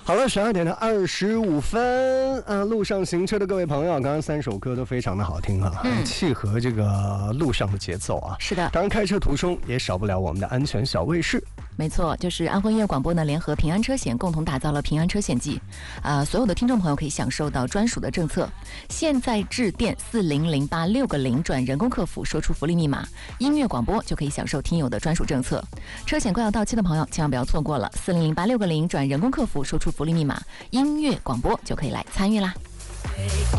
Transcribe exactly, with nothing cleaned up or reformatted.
好了，十二点的二十五分，呃，路上行车的各位朋友，刚刚三首歌都非常的好听啊，嗯，契合这个路上的节奏啊。 是的， 当然开车途中也少不了我们的安全小卫士。 没错，就是安徽音乐广播呢联合平安车险共同打造了平安车险季，啊、呃，所有的听众朋友可以享受到专属的政策。现在致电四零零八六个零转人工客服，说出福利密码，音乐广播就可以享受听友的专属政策。车险快要到期的朋友千万不要错过了，四零零八六个零转人工客服，说出福利密码，音乐广播就可以来参与啦。